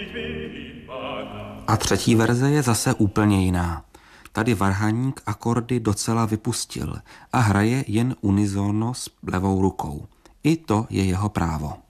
A třetí verze je zase úplně jiná. Tady varhaník akordy docela vypustil a hraje jen unisono s levou rukou. I to je jeho právo.